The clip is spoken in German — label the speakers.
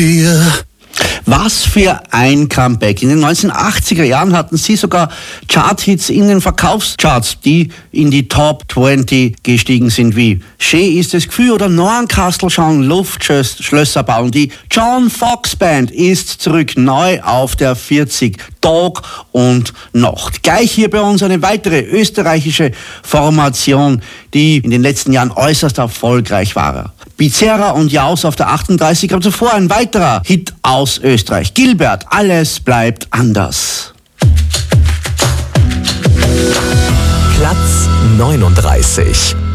Speaker 1: Was für ein Comeback. In den 1980er Jahren hatten sie sogar Charthits in den Verkaufscharts, die in die Top 20 gestiegen sind, wie Schön ist das Gefühl oder Norncastle schauen Luftschlösser bauen. Die John Fox Band ist zurück, neu auf der 40, Tag und Nacht. Gleich hier bei uns eine weitere österreichische Formation, die in den letzten Jahren äußerst erfolgreich war. Bizerra und Jaus auf der 38, aber zuvor ein weiterer Hit aus Österreich. Gilbert, alles bleibt anders.
Speaker 2: Platz 39.